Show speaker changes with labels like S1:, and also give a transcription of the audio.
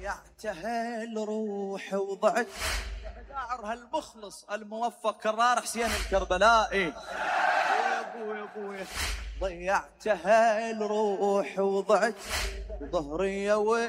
S1: ضيعتها الروح وضعت داعرها المخلص الموفق كرار حسين الكربلائي. يا ابوي ضيعتها الروح وضعت ظهري